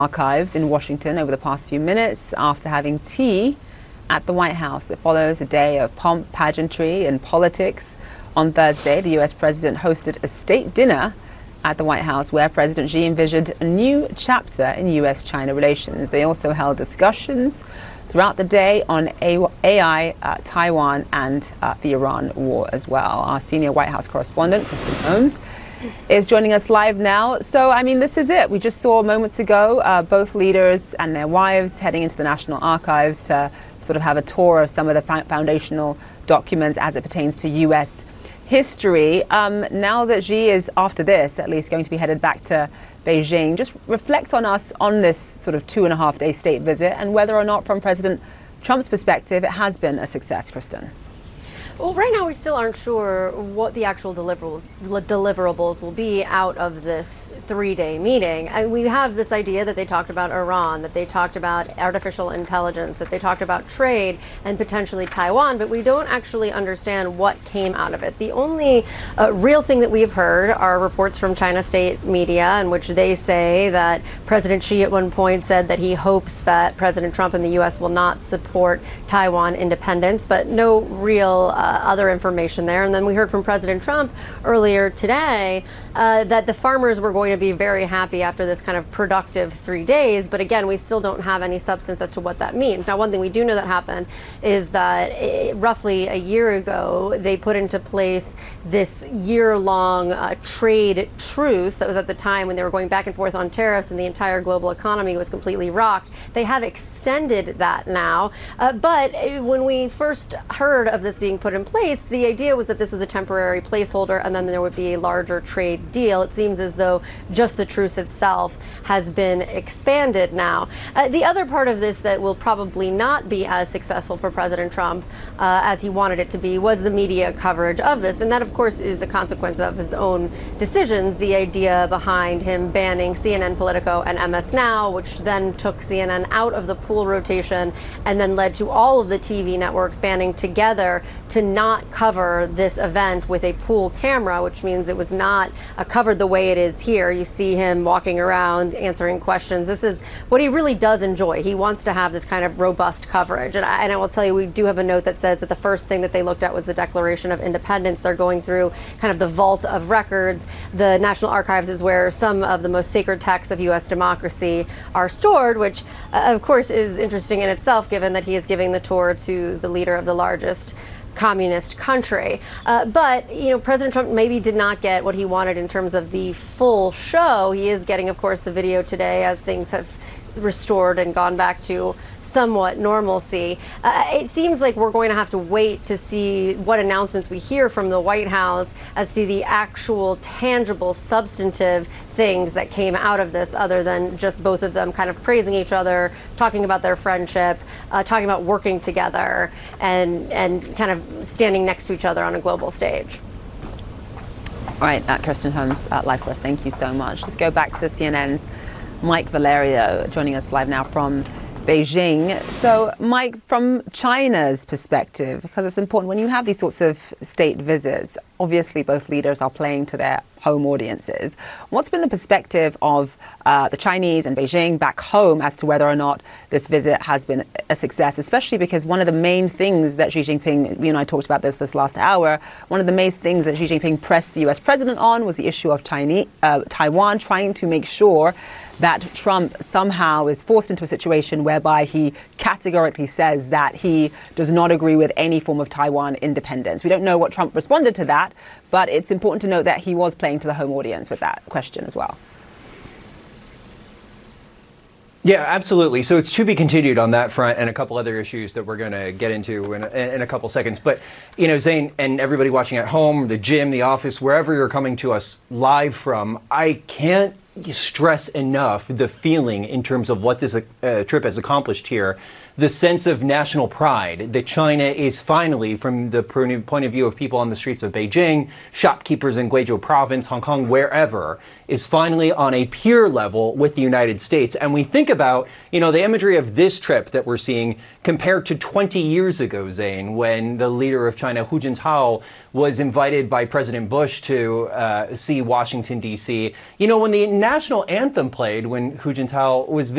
Archives in Washington over the past few minutes after having tea at the White House. It follows a day of pomp, pageantry, and politics. On Thursday, the U.S. president hosted a state dinner at the White House where President Xi envisioned a new chapter in U.S.-China relations. They also held discussions throughout the day on AI, Taiwan, and the Iran war as well. Our senior White House correspondent, Kristen Holmes, is joining us live now. So, I mean, this is it. We just saw moments ago both leaders and their wives heading into the National Archives to sort of have a tour of some of the foundational documents as it pertains to U.S. history. Now that Xi is, after this, at least going to be headed back to Beijing, just reflect on us on this sort of 2.5-day state visit and whether or not, from President Trump's perspective, it has been a success, Kristen. Well, right now we still aren't sure what the actual deliverables will be out of this 3-day meeting. And we have this idea that they talked about Iran, that they talked about artificial intelligence, that they talked about trade and potentially Taiwan, but we don't actually understand what came out of it. The only real thing that we've heard are reports from China state media in which they say that President Xi at one point said that he hopes that President Trump and the U.S. will not support Taiwan independence, but no real other information there. And then we heard from President Trump earlier today that the farmers were going to be very happy after this kind of productive 3 days. But again, we still don't have any substance as to what that means. Now, one thing we do know that happened is that roughly a year ago, they put into place this year-long trade truce that was at the time when they were going back and forth on tariffs and the entire global economy was completely rocked. They have extended that now. But when we first heard of this being put in place, the idea was that this was a temporary placeholder and then there would be a larger trade deal. It seems as though just the truce itself has been expanded now. The other part of this that will probably not be as successful for President Trump as he wanted it to be was the media coverage of this. And that, of course, is a consequence of his own decisions. The idea behind him banning CNN, Politico, and MS Now, which then took CNN out of the pool rotation and then led to all of the TV networks banding together to not cover this event with a pool camera, which means it was not covered the way it is here. You see him walking around answering questions. This is what he really does enjoy. He wants to have this kind of robust coverage. And I will tell you, we do have a note that says that the first thing that they looked at was the Declaration of Independence. They're going through kind of the vault of records. The National Archives is where some of the most sacred texts of U.S. democracy are stored, which of course is interesting in itself, given that he is giving the tour to the leader of the largest communist country. But, you know, President Trump maybe did not get what he wanted in terms of the full show. He is getting, of course, the video today as things have restored and gone back to somewhat normalcy. It seems like we're going to have to wait to see what announcements we hear from the White House as to the actual tangible, substantive things that came out of this, other than just both of them kind of praising each other, talking about their friendship, talking about working together, and kind of standing next to each other on a global stage. All right, Kristen Holmes, live for us. Thank you so much. Let's go back to CNN's Mike Valerio joining us live now from Beijing. So, Mike, from China's perspective, because it's important when you have these sorts of state visits, obviously both leaders are playing to their home audiences. What's been the perspective of the Chinese and Beijing back home as to whether or not this visit has been a success, especially because one of the main things that Xi Jinping, you and I talked about this last hour, one of the main things that Xi Jinping pressed the U.S. president on was the issue of Taiwan, trying to make sure that Trump somehow is forced into a situation whereby he categorically says that he does not agree with any form of Taiwan independence. We don't know what Trump responded to that, but it's important to note that he was playing to the home audience with that question as well. Yeah, absolutely. So it's to be continued on that front and a couple other issues that we're going to get into in a couple seconds. But, you know, Zain and everybody watching at home, the gym, the office, wherever you're coming to us live from, I can't stress enough the feeling in terms of what this trip has accomplished here. The sense of national pride that China is finally, from the point of view of people on the streets of Beijing, shopkeepers in Guizhou province, Hong Kong, wherever, is finally on a peer level with the United States. And we think about, you know, the imagery of this trip that we're seeing compared to 20 years ago, Zain, when the leader of China, Hu Jintao, was invited by President Bush to see Washington, D.C. You know, when the national anthem played, when Hu Jintao was